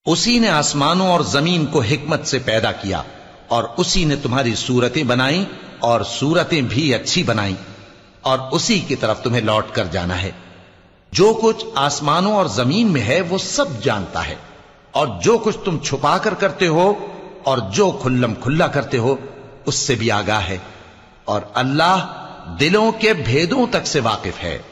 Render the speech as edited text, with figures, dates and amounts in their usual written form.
उसी ने आसमानों और जमीन को हिकमत से पैदा किया और उसी ने तुम्हारी सूरतें बनाई और सूरतें भी अच्छी बनाई और उसी की तरफ तुम्हें लौट कर जाना है। जो कुछ आसमानों और जमीन में है वो सब जानता है, और जो कुछ तुम छुपा कर करते हो और जो खुल्लम खुल्ला करते हो उससे भी आगाह है, और अल्लाह दिलों के भेदों तक से वाकिफ है।